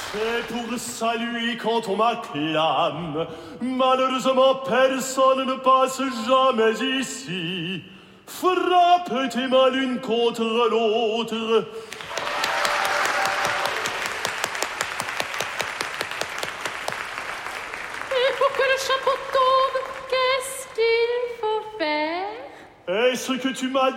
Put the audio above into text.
C'est pour saluer quand on m'acclame. Malheureusement, personne ne passe jamais ici. Frappe tes mains l'une contre l'autre. Et pour que le chapeau tombe, qu'est-ce qu'il faut faire? Est-ce que tu m'as